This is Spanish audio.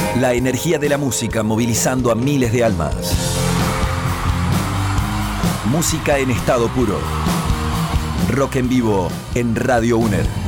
La energía de la música movilizando a miles de almas. Música en estado puro. Rock en vivo en Radio UNER.